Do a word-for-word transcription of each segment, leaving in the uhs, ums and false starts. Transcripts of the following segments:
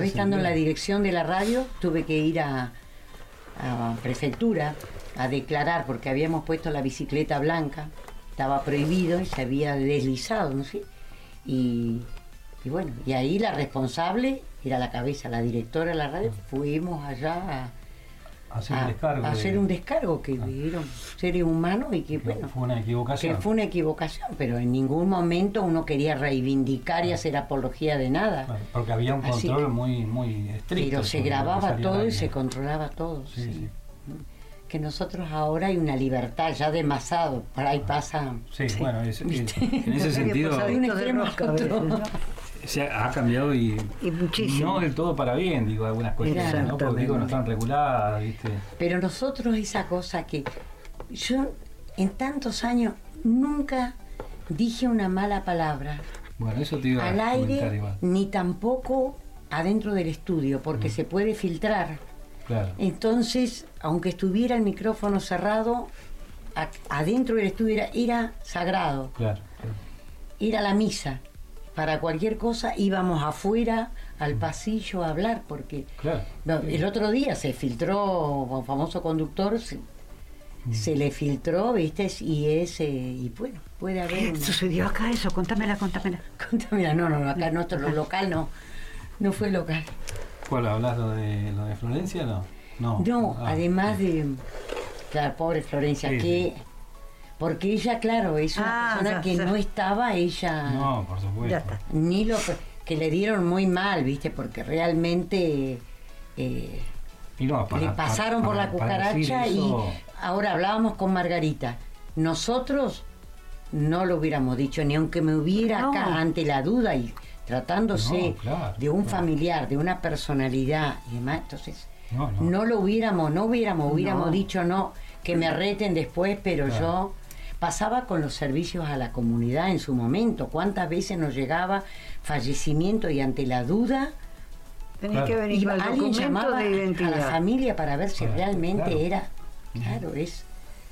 vez estando en la dirección de la radio, tuve que ir a, a prefectura a declarar porque habíamos puesto la bicicleta blanca, estaba prohibido y se había deslizado, no sé, y, y bueno, y ahí la responsable era la cabeza, la directora de la radio, fuimos allá a hacer a, un descargo, a hacer de... un descargo que vivieron seres humanos y que bueno, fue una equivocación. Que fue una equivocación, pero en ningún momento uno quería reivindicar y hacer apología de nada. Claro, porque había un control que, muy muy estricto. Pero se grababa todo y se controlaba todo. Sí, sí. Sí. Que nosotros ahora hay una libertad ya demasiado, por ahí pasa. Sí, sí. Bueno, es, es, en ese sentido de un extremo al otro. ¿No? Se ha cambiado y, y muchísimo. No del todo para bien, digo, algunas cuestiones, ¿no? Porque digo, no están reguladas, ¿viste? Pero nosotros esa cosa que yo en tantos años nunca dije una mala palabra. Bueno, eso te iba al a aire, igual. Ni tampoco adentro del estudio, porque mm. se puede filtrar. Claro. Entonces, aunque estuviera el micrófono cerrado, a, adentro del estudio era, era sagrado. Claro, claro. Ir a la misa. Para cualquier cosa íbamos afuera al pasillo a hablar, porque claro. no, el otro día se filtró, un famoso conductor, se, mm. se le filtró, ¿viste? Y ese, y bueno, puede haber... ¿Qué una... sucedió acá eso? Contámela, contámela. Contámela, no, no, acá nuestro local no, no fue local. ¿Cuál? ¿Hablas lo de, lo de Florencia? No, no, no ah, además sí. de... Claro, pobre Florencia, sí, que... Sí. Porque ella, claro, es una ah, persona ya, que ya. no estaba, ella... No, por supuesto. Ni lo que le dieron muy mal, ¿viste? Porque realmente eh, y no, para, le pasaron para, por la cucaracha y ahora hablábamos con Margarita. Nosotros no lo hubiéramos dicho, ni aunque me hubiera no. acá ante la duda y tratándose no, claro, de un claro. familiar, de una personalidad y demás, entonces no, no. no lo hubiéramos, no hubiéramos, hubiéramos no. dicho no, que me reten después, pero claro. yo... Pasaba con los servicios a la comunidad en su momento. ¿Cuántas veces nos llegaba fallecimiento y ante la duda tenía claro. que venir iba, alguien llamaba de identidad a la familia para ver si claro, realmente claro. era? Claro, uh-huh. es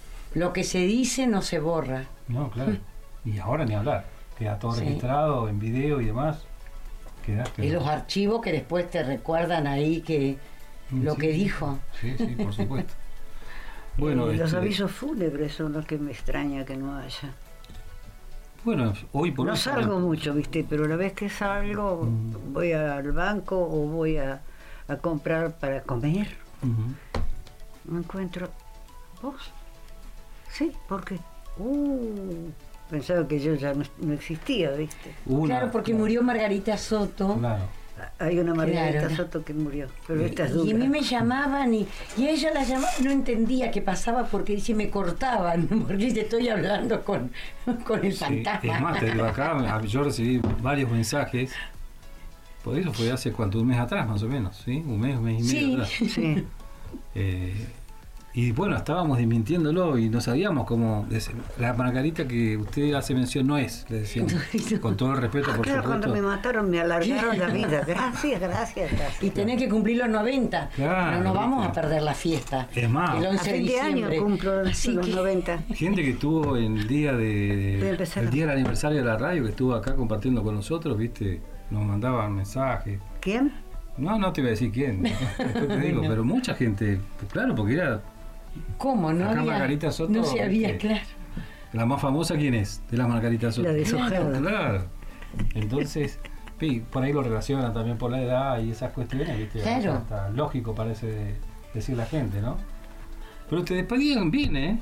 lo que se dice no se borra. No, claro. Y ahora ni hablar. Queda todo sí. registrado en video y demás. Queda, queda. Y los archivos que después te recuerdan ahí que sí, lo sí, que sí. dijo. Sí, sí, por supuesto. Bueno, eh, los este, avisos fúnebres son los que me extraña que no haya. Bueno, hoy por no hoy salgo sale... mucho, viste, pero la vez que salgo mm. voy al banco o voy a, a comprar para comer. Uh-huh. Me encuentro vos. Sí, porque uh, pensaba que yo ya no, no existía, viste. Una, claro, porque claro. murió Margarita Soto. Claro. Hay una Margarita claro. Soto que murió, pero esta es y, dura. y a mí me llamaban y, y a ella la llamaban, no entendía qué pasaba porque dice me cortaban, porque te estoy hablando con, con el sí, fantasma. Es más, te digo, acá yo recibí varios mensajes, por eso fue hace cuánto, un mes atrás más o menos, ¿sí? Un mes, un mes y medio sí, atrás. Sí. Eh, y bueno, estábamos desmintiéndolo y no sabíamos cómo. La Margarita que usted hace mención no es, le decíamos. Con todo el respeto, ah, por claro, supuesto. Cuando me mataron me alargaron la vida. Gracias, gracias, gracias. Y tenés que cumplir los noventa. Claro, no nos vamos claro. a perder la fiesta. Es más, el once a fin de diciembre. Año cumplo Así los que... noventa. Gente que estuvo en el día de, de el día del aniversario de la radio, que estuvo acá compartiendo con nosotros, viste, nos mandaban mensajes. ¿Quién? No, no te voy a decir quién. Después te digo, no. Pero mucha gente, claro, porque era. ¿Cómo? No acá había, Margarita Soto, no se había, que, claro. La más famosa, ¿quién es? De las Margarita Soto. La de Sojada. Claro. Entonces, por ahí lo relacionan también por la edad y esas cuestiones, ¿viste? Claro. Hasta lógico parece decir la gente, ¿no? Pero te despedían bien, ¿eh?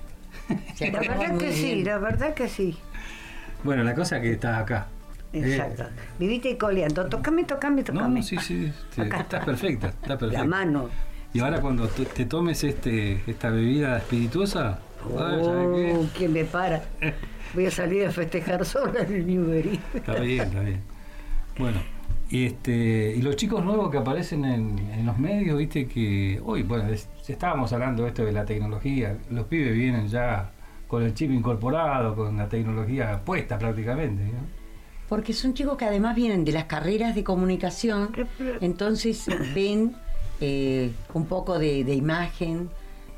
La verdad que sí, la verdad que sí. Bueno, la cosa es que estás acá. Exacto. Eh, Viviste coleando. Tócame, tócame, tócame. No, no, sí, sí. Te, estás perfecta, estás perfecta. La mano. Y ahora cuando te, te tomes este esta bebida espirituosa, oh, qué? ¿Quién me para? Voy a salir a festejar sola en el Newbery. Está bien, está bien. Bueno, y este y los chicos nuevos que aparecen en, en los medios, viste que hoy, bueno, es, estábamos hablando de esto de la tecnología, los pibes vienen ya con el chip incorporado, con la tecnología puesta prácticamente, ¿no? Porque son chicos que además vienen de las carreras de comunicación, entonces ven eh, un poco de, de imagen,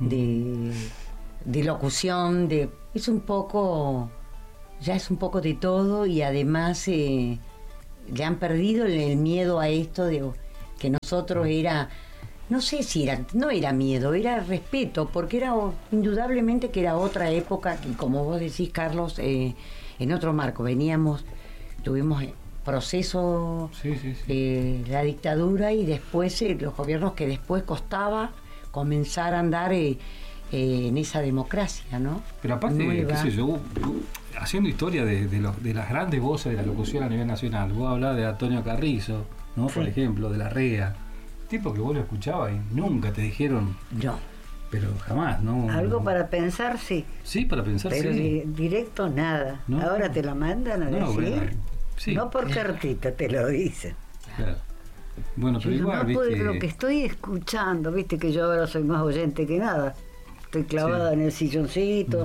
de, de locución, de es un poco, ya es un poco de todo y además eh, le han perdido el, el miedo a esto de, que nosotros era, no sé si era, no era miedo, era respeto, porque era indudablemente que era otra época, que como vos decís, Carlos, eh, en otro marco, veníamos, tuvimos proceso, sí, sí, sí. Eh, la dictadura y después eh, los gobiernos que después costaba comenzar a andar eh, eh, en esa democracia, ¿no? Pero aparte, Nueva. qué sé yo, haciendo historia de, de, los, de las grandes voces de la locución a nivel nacional, vos hablás de Antonio Carrizo, ¿no? Sí. Por ejemplo, de la REA, tipo que vos lo escuchabas y nunca te dijeron, No. pero jamás, ¿no? Algo no. para pensar, sí. Sí, para pensar, Pero sí. di- directo nada. No. Ahora te la mandan a No, decir. bueno, sí. No por cartita, te lo dicen. Claro. Bueno, pero Yo digo, igual, no puedo, viste. lo que estoy escuchando, viste que yo ahora soy más oyente que nada. Estoy clavada Sí. en el silloncito.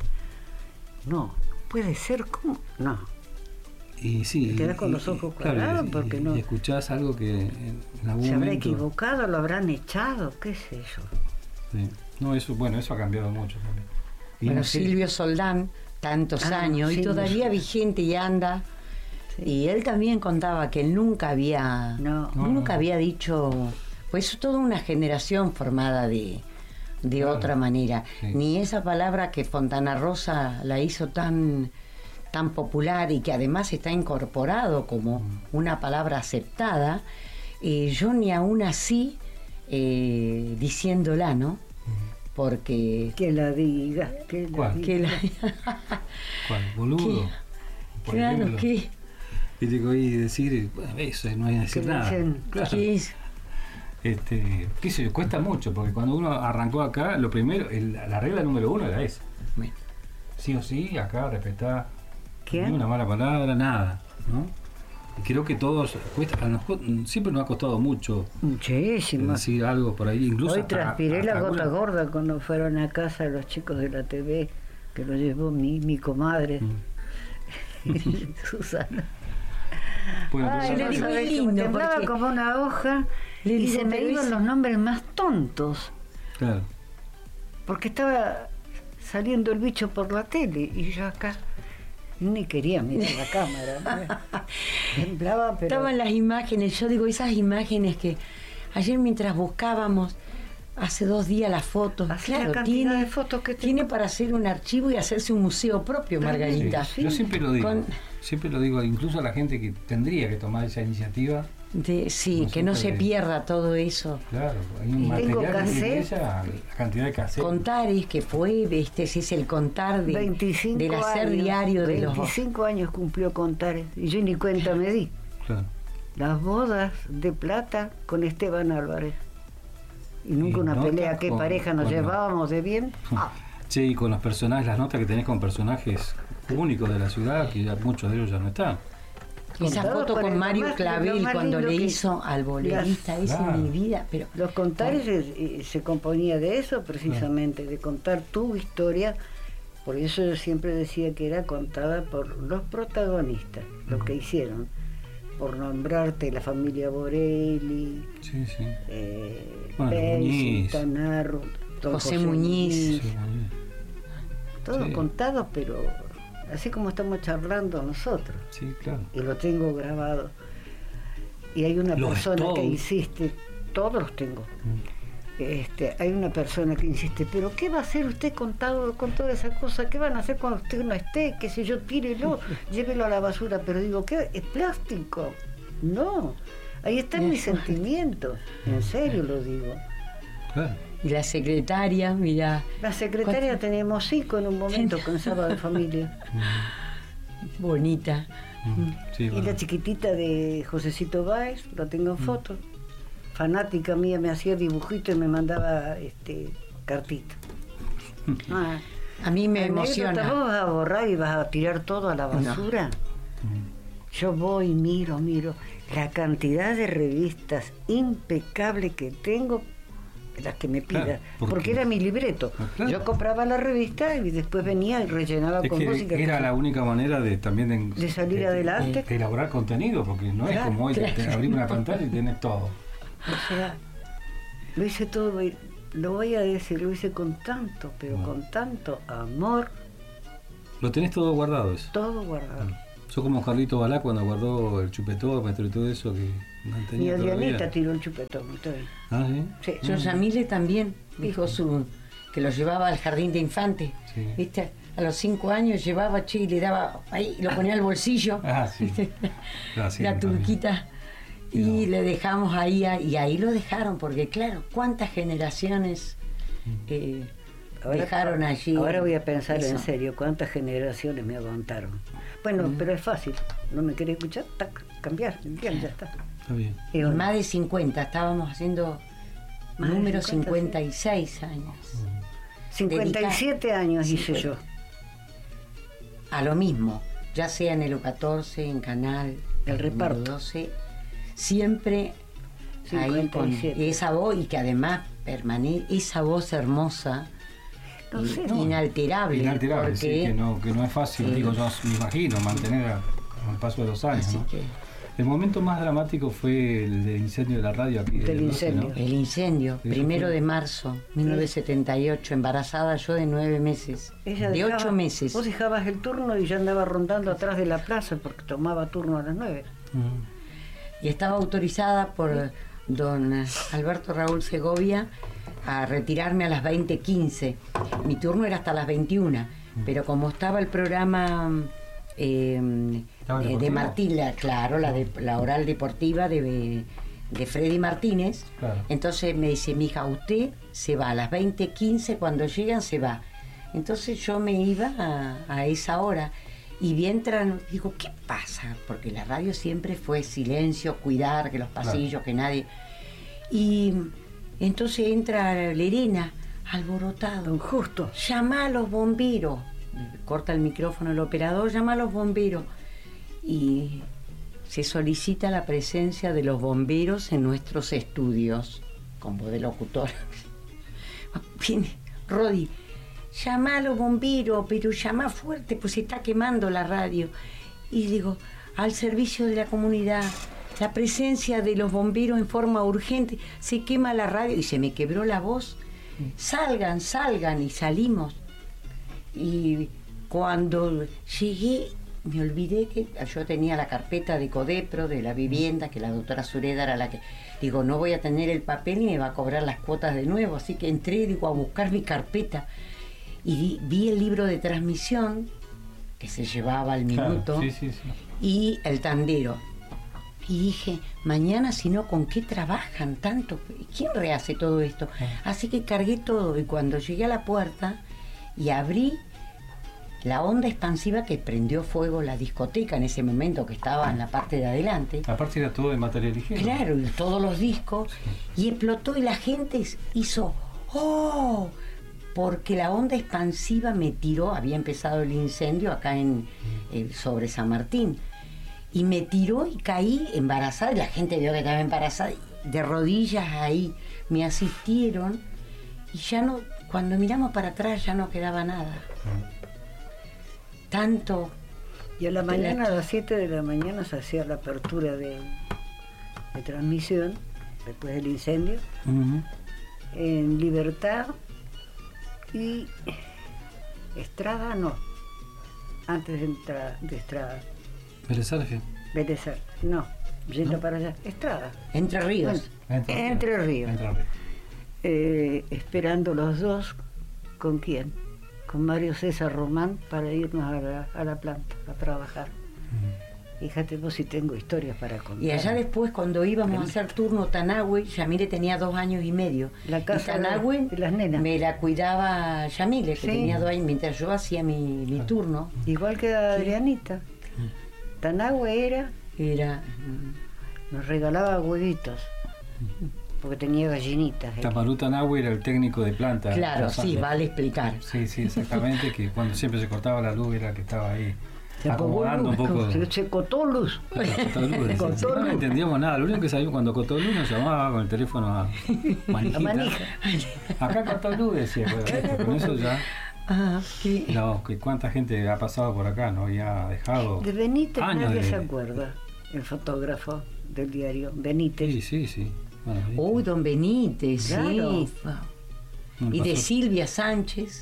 Mm. No, puede ser como. No. Y sí. Te quedás con y- los y- ojos claro, cuadrados y- porque y no. escuchás algo que en algún Se habrá momento. equivocado, lo habrán echado, qué sé yo. Sí. No, eso, bueno, eso ha cambiado mucho también. Y Bueno, no sé- Silvio Soldán, tantos Ah, años, y Silvio todavía Soldán. vigente y anda. Sí. Y él también contaba que él nunca había, No. No, nunca no. había dicho, pues toda una generación formada de, de Claro. otra manera. Sí. Ni esa palabra que Fontana Rosa la hizo tan, tan popular y que además está incorporado como Mm. una palabra aceptada, eh, yo ni aún así eh, diciéndola, ¿no? Porque Que la diga, que la ¿Cuál? diga. que la, ¿Cuál? Boludo. Por claro ejemplo. que, Y te oí decir, bueno, eso no hay que decir Que le nada. dicen, Claro. que es- Este, qué sé yo, cuesta mucho, porque cuando uno arrancó acá, lo primero, el- la regla número uno era esa. bueno, Sí o sí, acá respetar ¿Quién? ni una mala palabra, nada, ¿no? Y creo que todos, cuesta, a nosotros, siempre nos ha costado mucho Muchísimo. decir algo por ahí, incluso Hoy hasta- transpiré hasta la gota alguna- gorda cuando fueron a casa los chicos de la T V, que lo llevó mi, mi comadre, Mm. Susana. Bueno, Ay, pero le no digo, sabés es cómo lindo, temblaba porque- como una hoja Le y digo, se me pero iban es- los nombres más tontos, claro, porque estaba saliendo el bicho por la tele y yo acá ni quería mirar la cámara. Temblaba, pero... estaban las imágenes, yo digo, esas imágenes que ayer mientras buscábamos, hace dos días las fotos, Así la claro, cantidad tiene, de fotos que tengo. tiene para hacer un archivo y hacerse un museo propio, Margarita. sí. Yo siempre lo digo, Con- siempre lo digo, incluso a la gente que tendría que tomar esa iniciativa. De- sí, No que no sé, se porque- pierda todo eso. Claro, hay un Y tengo material que cassette. esa, la cantidad de cassette. Contares, que fue, este ese es el contar de, veinticinco del hacer años, diario de los... veinticinco años cumplió Contares y yo ni cuenta me di. Claro. Las bodas de plata con Esteban Álvarez. Y nunca Y una notas pelea, qué con- pareja nos con- llevábamos de bien. Ah, Che, y con los personajes, las notas que tenés con personajes únicos de la ciudad, que ya muchos de ellos ya no están. Esa Contado foto por con el Mario más- lo Clavel más cuando lindo le que- hizo al bolerista ese Claro. en mi vida, pero Los Contares eh, eh, se componía de eso precisamente, de contar tu historia. Por eso yo siempre decía que era contada por los protagonistas, lo que hicieron. Por nombrarte la familia Borelli, Sí, sí. eh, Bueno, Pensi, Muñiz. Tanarro, don José Muñiz. Sí, muy todos Sí. contados, pero así como estamos charlando nosotros. sí, claro. Y lo tengo grabado. Y hay una Los persona que Stones. insiste, todos los tengo. Mm. Este, hay una persona que insiste, pero ¿qué va a hacer usted con, todo, con toda esa cosa? ¿Qué van a hacer cuando usted no esté? ¿Qué sé yo? Tírelo, llévelo a la basura. Pero digo, ¿qué? ¿Es plástico? No, ahí están mis sentimientos. En serio lo digo. Claro. y la secretaria, mira, La secretaria ¿Cuánto? tenemos cinco en un momento con Sábado de Familia. bonita. Mm. Sí, Y bueno. la chiquitita de Josecito Báez, la tengo en foto. Fanática mía, me hacía dibujitos y me mandaba este cartita. Ah, A mí me anécdota, emociona. ¿Vos vas a borrar y vas a tirar todo a la basura? Mm. Yo voy, miro, miro. La cantidad de revistas impecables que tengo, las que me pida, Claro, porque- porque era mi libreto. Ah, claro. Yo compraba la revista y después venía y rellenaba Es con que música. era la única manera de también de, De salir adelante. de elaborar contenido, porque no es Claro, como hoy que te claro. abrir una pantalla y tenés todo. O sea, lo hice todo, y lo voy a decir, lo hice con tanto, pero Bueno. con tanto amor, Lo tenés todo guardado eso. todo guardado. Sos como Carlito Balá cuando guardó el chupetómetro y todo eso que mantenía. Y todavía. Adrianita tiró el chupetómetro. Ah, sí. Sí. Yo, Yamile también dijo su que lo llevaba al jardín de infantes, Sí. ¿viste? A los cinco años llevaba, che, y le daba, ahí, lo ponía al bolsillo, Ah, sí. ¿viste? Ah, sí, La también. turquita. Y Y no. le dejamos ahí, a- y ahí lo dejaron, porque claro, cuántas generaciones eh, dejaron allí. Ahora voy a pensar eso. en serio, cuántas generaciones me aguantaron. Bueno, pero es fácil. No me quiere escuchar, tac, cambiar, bien, ya está. Está bien. Y Y bueno, más de cincuenta, estábamos haciendo Más de número cincuenta, cincuenta y seis años. cincuenta y siete años hice yo. A lo mismo, ya sea en el U catorce, en Canal, El número reparto. doce, siempre ahí con cincuenta y siete. esa voz, y que además permanece, esa voz hermosa, No sé, in- inalterable. Inalterable, sí, porque- que no, que no es fácil, Sí. digo yo, me imagino, mantener a- con el paso de los años, Así ¿no? que El momento más dramático fue el del incendio de la radio aquí. Del del doce, ¿no? incendio. el incendio, Eso primero fue- de marzo, mil novecientos setenta y ocho, embarazada yo de nueve meses, ella de dejaba- ocho meses. Vos dejabas el turno y yo andaba rondando atrás de la plaza porque tomaba turno a las nueve. Mm. Y estaba autorizada por don Alberto Raúl Segovia a retirarme a las veinte quince. Mi turno era hasta las veintiuna, pero como estaba el programa eh, ¿Estaba eh, de deportivo? Martín, la, claro, la, de, la oral deportiva de, de Freddy Martínez, Claro. entonces me dice, mija, usted se va a las veinte quince, cuando llegan se va. Entonces yo me iba a, a esa hora. Y vi entran, digo, ¿qué pasa? Porque la radio siempre fue silencio, cuidar, que los pasillos, que nadie. Y entonces entra Lerena, alborotado. Don Justo. Llama a los bomberos. Corta el micrófono el operador, llama a los bomberos. Y se solicita la presencia de los bomberos en nuestros estudios, con voz de locutor. Viene Rodi. Llama a los bomberos, pero llama fuerte, pues se está quemando la radio. Y digo, al servicio de la comunidad, la presencia de los bomberos en forma urgente, se quema la radio y se me quebró la voz. Salgan, salgan, y salimos. Y cuando llegué, me olvidé que yo tenía la carpeta de Codepro, de la vivienda, que la doctora Sureda era la que... Digo, no voy a tener el papel y me va a cobrar las cuotas de nuevo, así que entré, digo, a buscar mi carpeta. Y vi, vi el libro de transmisión que se llevaba al minuto. Claro, sí, sí, sí. Y el tandero. Y dije, mañana si no, ¿con qué trabajan tanto? ¿Quién rehace todo esto? Así que cargué todo y cuando llegué a la puerta y abrí la onda expansiva que prendió fuego la discoteca en ese momento, que estaba en la parte de adelante. Aparte era todo de material ligero. Claro, y todos los discos, y explotó y la gente hizo ¡oh! Porque la onda expansiva me tiró, había empezado el incendio acá en eh, sobre San Martín, y me tiró y caí embarazada, y la gente vio que estaba embarazada, y de rodillas ahí me asistieron, y ya no, cuando miramos para atrás ya no quedaba nada. Tanto. Y a la mañana, a las siete de la mañana, se hacía la apertura de, de transmisión, después del incendio, Ujú. en Libertad y Estrada, no, antes de entrar de Estrada, Vélez Sarsfield. Vélez Sarsfield, no, yendo ¿No? para allá, Estrada, Entre Ríos. Entre, Entre Ríos. Entre Ríos. eh, esperando los dos, ¿con quién? Con Mario César Román para irnos a la, a la planta a trabajar. Fíjate vos si tengo historias para contar. Y allá después, cuando íbamos a hacer turno Tanagüe, Yamile tenía dos años y medio. La casa y Tanagüe de- de las nenas. me la cuidaba Yamile, que Sí. tenía dos años, mientras yo hacía mi, mi turno. Igual que Adrianita. Tanagüe era, Era. mm, nos regalaba huevitos, porque tenía gallinitas. él. Tamarú Tanagüe era el técnico de planta. Claro, Los sí, Andes. vale explicar. Sí, sí, exactamente, que cuando siempre se cortaba la luz era el que estaba ahí Se apagó acomodando un luz, poco. se, se cotó luz. Cortó luz, Cortó sí, sí. No luz. entendíamos nada, lo único que sabíamos cuando cortó luz nos llamaba con el teléfono a manijita. A manija. Acá cortó luz, decía, bueno, listo, con eso ya, Ah, qué- no, que cuánta gente ha pasado por acá, ¿no? Y ha dejado De Benítez años nadie de- se acuerda, el fotógrafo del diario. Benítez. Sí, sí, sí. Bueno, Uy, don Benítez, Claro. sí. me Y de pasó. Silvia Sánchez,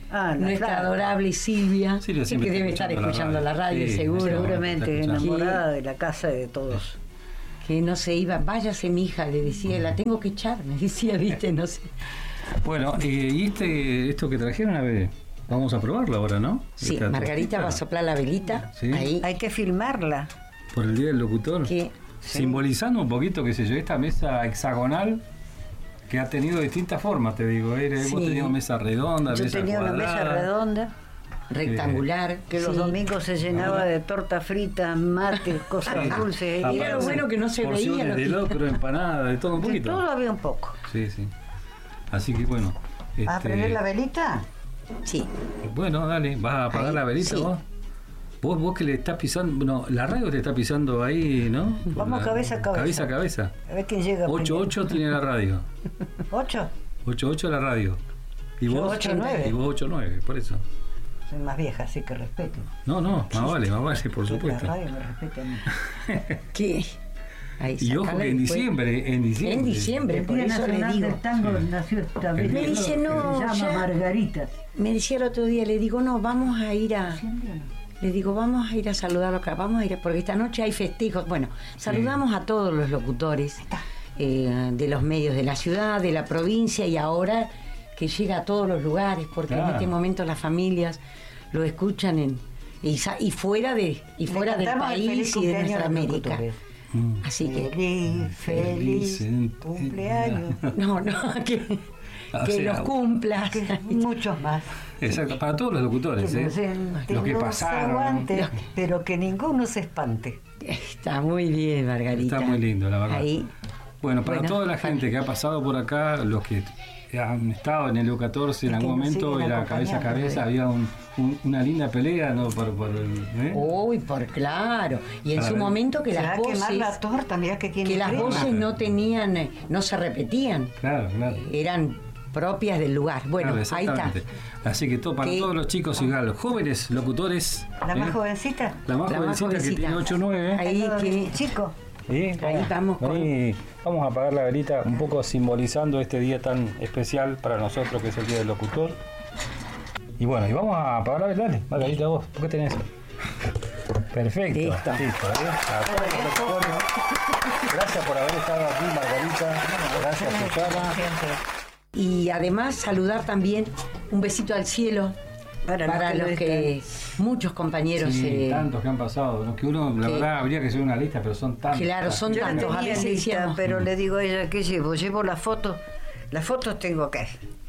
Ah, la nuestra flaca. adorable Silvia, Silvia que siempre debe está estar escuchando escuchando la la radio. radio, Sí, seguro. está Seguramente escuchando. enamorada de la casa de todos. Que no se iba, váyase mi hija, le decía, la tengo que echar, me decía, viste, no sé. Bueno, eh, y este, esto que trajeron, a ver, vamos a probarlo ahora, ¿no? Sí, Esta Margarita tortita. va a soplar la velita, Sí. ahí, Hay que filmarla. Por el Día del Locutor. que Simbolizando un poquito, qué sé yo, esta mesa hexagonal que ha tenido distintas formas, te digo. eh, Hemos Sí. tenido mesa redonda, Yo mesa tenía una cuadrada. mesa redonda rectangular, que los sí. domingos se llenaba de torta frita, mate, cosas dulces. Ah, y Era era lo bueno que no se porciones veía lo de que- locro, empanada, de todo un de poquito. todo había un poco. Sí, sí. Así que bueno. ¿Vas a este, prender la velita? Sí, Bueno, dale, vas a apagar Ahí, la velita sí. vos. Vos, vos que le estás pisando, no, la radio te está pisando ahí, ¿no? Vamos La- cabeza a cabeza. Cabeza a cabeza. A ver quién llega ocho primero. ocho tiene la radio. ¿Ocho? ocho ocho la radio. Y Yo vos ocho nueve. Y vos ocho nueve, por eso. Soy más vieja, así que respeten. No, no, más vale, más vale, por Que supuesto. La radio me respete a mí. que ahí, Y ojo sacala que en después. diciembre, en diciembre. En diciembre, El por Día eso le Nacional digo. del Tango Sí. nació esta Me vez. dice, no, Se llama ya. Margarita. Me decía el otro día, le digo, no, vamos a ir a... Le digo, vamos a ir a saludarlo acá, vamos a ir, a- porque esta noche hay festejos. Bueno, saludamos a todos los locutores eh, de los medios de la ciudad, de la provincia y ahora que llega a todos los lugares, porque en Claro. este momento las familias lo escuchan en y, sa- y fuera de y fuera del cantamos el país feliz y de cumpleaños nuestra a los América. locutores. Mm. Así que Feliz, feliz Feliz cumpleaños. no, no, que, O que sea, los cumplas. Que muchos más. Exacto, para todos los locutores, Que ¿eh? nos gente Los que no se pasaron. aguante, Los que- pero que ninguno se espante. Está muy bien, Margarita. Está muy lindo, la verdad. Ahí. Bueno, para Bueno, toda la gente que ha pasado por acá, los que han estado en el U catorce en Y que algún nos momento, siguen era cabeza a acompañando, cabeza, ¿eh? había un- un- una linda pelea, ¿no? Por, por el, ¿eh? Uy, por claro. Y en Para su ver. momento que Se va las a quemar la voces, torta, mirá que tiene que las crema. voces no tenían, eh, no se repetían, Claro, claro. eran propias del lugar. Bueno, Claro, ahí está. exactamente. Así que todo, para Que- todos los chicos y los jóvenes locutores. La ¿eh? más jovencita. La más La más jovencita que jovencita. tiene ocho nueve. Ahí Al lado de que- mi chico. ¿Sí? Ahí vamos con- Vení, vamos a apagar la velita, un poco simbolizando este día tan especial para nosotros que es el Día del Locutor. Y bueno, y vamos a apagar la velita. Dale, Margarita, vos, ¿por qué tenés? Perfecto. Listo. Listo, ¿eh? A todos los locutores. Gracias por haber estado aquí, Margarita. Gracias, Susana. Y además saludar también un besito al cielo Para para, los que los no que muchos compañeros Sí, eh, tantos que han pasado, ¿no? Que uno, la que- verdad, habría que hacer una lista, pero son tantos. Claro, son Yo la tantos. A tenía veces lista, decíamos, pero le digo a ella, ¿qué llevo? Llevo las fotos. Las fotos tengo acá.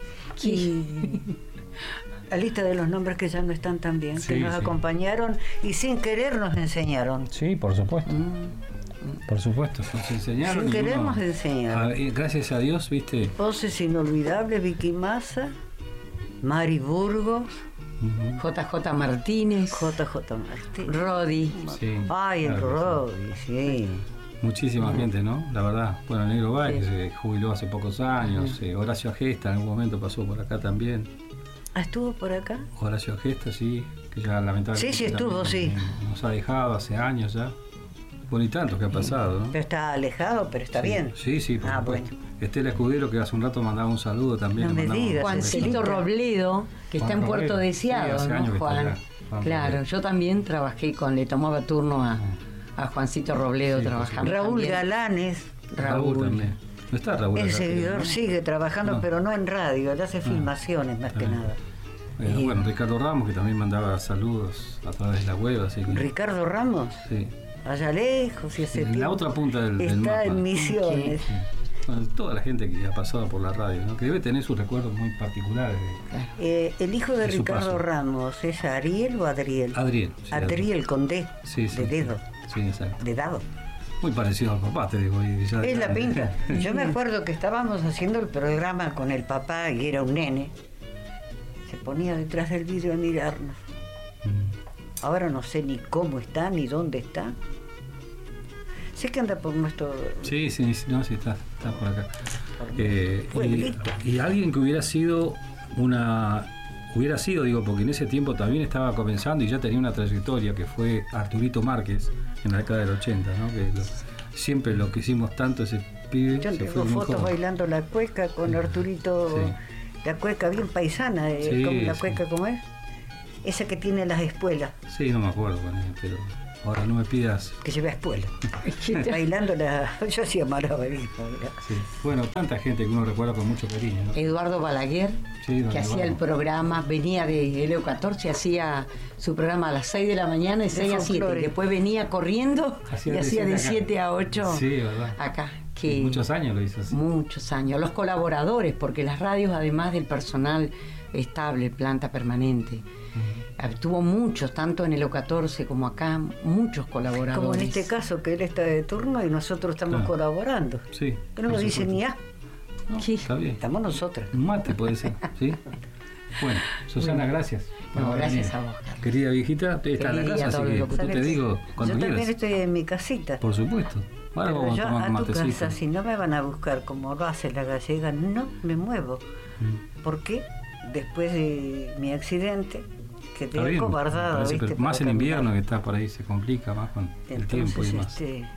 Y la lista de los nombres que ya no están tan bien, Sí, que nos sí. acompañaron y sin querer nos enseñaron. Sí, por supuesto. Por supuesto, nos enseñaron. Sin y querer uno- nos enseñaron. a- y gracias a Dios, viste. Voces inolvidables, Vicky Massa, Mari Burgos, Ujú. J J Martínez, J J Martín. Rodi. Sí, Ay, el claro que Rodi, sí. sí. Muchísima gente, ¿no? La verdad. Bueno, el Negro Báez, que se jubiló hace pocos años. eh, Horacio Agesta en algún momento pasó por acá también. Ah, ¿estuvo por acá? Horacio Agesta, sí, que ya lamentablemente. Sí, sí, estuvo, también sí. Nos ha dejado hace años ya. Bueno, y tantos que ha pasado, ¿no? Pero está alejado, pero está Sí, bien. Sí, sí, por Ah, supuesto. bueno. Estela Escudero, que hace un rato mandaba un saludo también. No le me mandamos un digas, saludo. Juancito Angelita. Robledo, que está Juan en Puerto Robledo. Deseado, Sí, hace años ¿no, que está Juan? allá, Juan Claro, Robledo. yo también trabajé con, le tomaba turno a, a Juancito Robledo Sí, por trabajando. Raúl también. Galanes, Raúl, Raúl. también. No está Raúl. el acá, creo, seguidor ¿no? sigue trabajando, No. pero no en radio, él hace filmaciones más que Ah. nada. Eh, bueno, Ricardo Ramos, que también mandaba saludos a través de la web, así que. Ricardo Ramos, Sí. allá lejos y hace En la tiempo, otra punta del, del está mapa. en Misiones. Sí. Bueno, toda la gente que ha pasado por la radio, ¿no? Que debe tener sus recuerdos muy particulares. de- Eh, el hijo de De su Ricardo paso. Ramos, ¿es Ariel o Adriel? Adriel. sí, Adriel con D, Sí, sí. de dedo, Sí, exacto. de dado. Muy parecido al papá, te digo. y ya- Es la pinta. Yo me acuerdo que estábamos haciendo el programa con el papá y era un nene. Se ponía detrás del vidrio a mirarnos. Mm. Ahora no sé ni cómo está ni dónde está. Sé que anda por nuestro... Sí, sí, sí, no, sí, está, está por acá. Eh, Pueblito. y, y alguien que hubiera sido una. Hubiera sido, digo, porque en ese tiempo también estaba comenzando y ya tenía una trayectoria, que fue Arturito Márquez en la década del ochenta, ¿no? Que lo- siempre lo que hicimos tanto ese pibe. Yo se tengo fue muy fotos joven. bailando la cueca con Arturito Sí. La cueca bien paisana, eh, Sí, como la sí. cueca, ¿cómo es? Esa que tiene las espuelas, Sí, no me acuerdo, bueno, pero ahora no me pidas. que lleva espuelas. Bailando la... Yo hacía malabarismo. mira. Sí. Bueno, tanta gente que uno recuerda con mucho cariño, ¿no? Eduardo Balaguer, Sí, don que hacía el Eduardo. programa, venía de L O catorce, hacía su programa a las seis de la mañana, de seis a siete. folclore. Después venía corriendo Hacía y de hacía de siete acá. siete a ocho Sí, verdad. acá. Y Que muchos años lo hizo así. Muchos años. Los colaboradores, porque las radios, además del personal estable, planta permanente, tuvo muchos, tanto en el O catorce como acá, muchos colaboradores. Como en este caso, que él está de turno y nosotros estamos Claro. colaborando. Sí. Que no nos por dice supuesto. ni A, No, Sí. está bien. estamos nosotras. Un mate puede ser, ¿sí? Bueno, Susana, gracias. por No, haber gracias venido. a vos, Carlos. Querida viejita, está en la Querida, casa, así todo que lo que yo te digo cuando Yo quieras. también estoy en mi casita. Por supuesto. Ahora Pero vamos a yo tomar a un tu matecito. casa, si no me van a buscar como lo hace la gallega, no me muevo. Mm. Porque después de mi accidente, que Está te he bien, cobardado, me parece, ¿viste? pero más para en caminar. invierno que está por ahí, se complica más con el tiempo y Entonces, demás. este,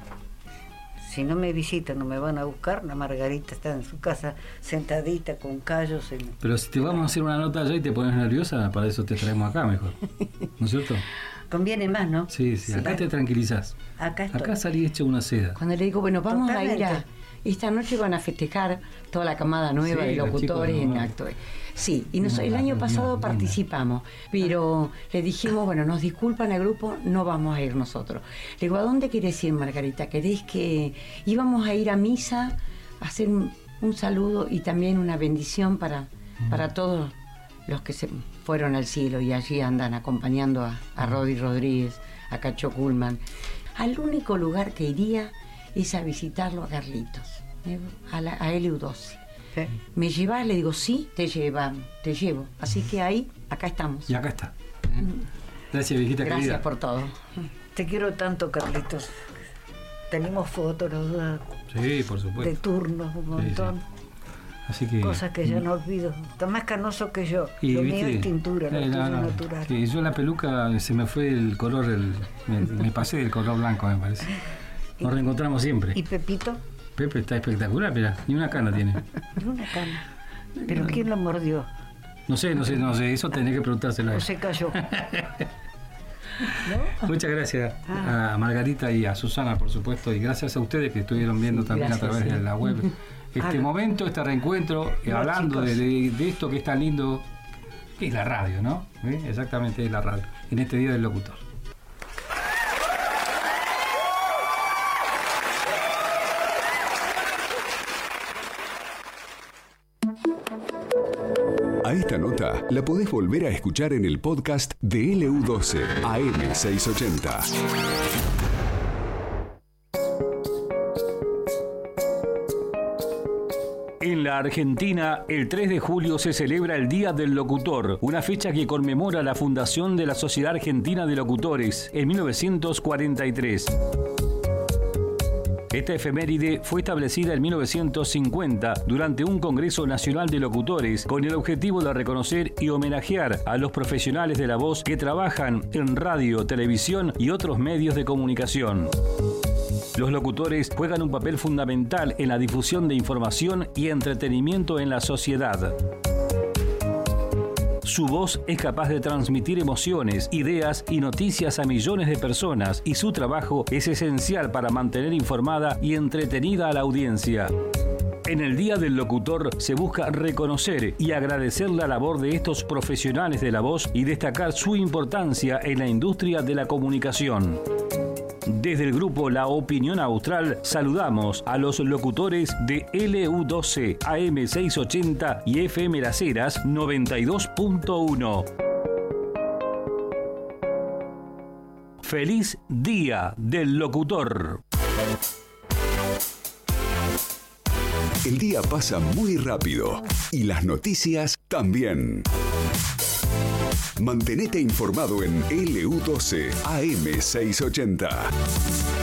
si no me visitan, no me van a buscar, la Margarita está en su casa sentadita con callos. En... Pero si te vamos a hacer una nota allá y te pones nerviosa, para eso te traemos acá mejor. ¿No es cierto? Conviene más, ¿no? Sí, sí, acá te tranquilizás. Acá estoy. Acá salí hecho una seda. Cuando le digo, bueno, vamos a ir a... Totalmente. Esta noche van a festejar toda la camada nueva Sí, de los locutores chicos, en ¿no? acto. Sí, y nos- Una el año reunión pasado linda. participamos, pero le dijimos, bueno, nos disculpan al grupo, no vamos a ir nosotros. Le digo, ¿a dónde querés ir, Margarita? ¿Querés que íbamos a ir a misa, a hacer un, un saludo y también una bendición para, para todos los que se fueron al cielo y allí andan acompañando a, a Rodi Rodríguez, a Cacho Kuhlman? Al único lugar que iría es a visitarlo a Carlitos, ¿eh? a, la, a L U doce. Sí. ¿Me llevas? Le digo, sí, te lleva, te llevo. Así que ahí, acá estamos. Y acá está. ¿eh? Gracias, viejita Gracias querida. por todo. Te quiero tanto, Carlitos. Tenemos fotos los dos, Sí, por de supuesto. turnos, un montón. sí. Así que. Cosas que ya no olvido. Está más canoso que yo. Y, Lo mío ¿viste? es tintura, lo Eh, tuyo no, es no. natural. Sí, yo la peluca se me fue el color, el, me, me pasé del color blanco, me parece. Nos reencontramos siempre. ¿Y Pepito? Pepe está espectacular, mira, ni una cana tiene. Ni una cana. ¿Pero quién lo mordió? No sé, no sé, no sé, eso tenés que preguntárselo a ¿O él. se cayó? Muchas gracias Ah. a Margarita y a Susana, por supuesto, y gracias a ustedes que estuvieron viendo también gracias, a través sí. de la web este Ah. momento, este reencuentro, eh, No, hablando de, chicos. de- de esto que es tan lindo, que es la radio, ¿no? ¿Eh? Exactamente, es la radio, en este Día del Locutor. A esta nota la podés volver a escuchar en el podcast de L U doce A M seiscientos ochenta. En la Argentina, el tres de julio se celebra el Día del Locutor, una fecha que conmemora la fundación de la Sociedad Argentina de Locutores en mil novecientos cuarenta y tres. Esta efeméride fue establecida en mil novecientos cincuenta durante un Congreso Nacional de Locutores con el objetivo de reconocer y homenajear a los profesionales de la voz que trabajan en radio, televisión y otros medios de comunicación. Los locutores juegan un papel fundamental en la difusión de información y entretenimiento en la sociedad. Su voz es capaz de transmitir emociones, ideas y noticias a millones de personas y su trabajo es esencial para mantener informada y entretenida a la audiencia. En el Día del Locutor se busca reconocer y agradecer la labor de estos profesionales de la voz y destacar su importancia en la industria de la comunicación. Desde el grupo La Opinión Austral saludamos a los locutores de L U doce A M seiscientos ochenta y F M Las Heras noventa y dos punto uno. Feliz Día del Locutor. El día pasa muy rápido y las noticias también. Mantenete informado en L U doce A M seiscientos ochenta.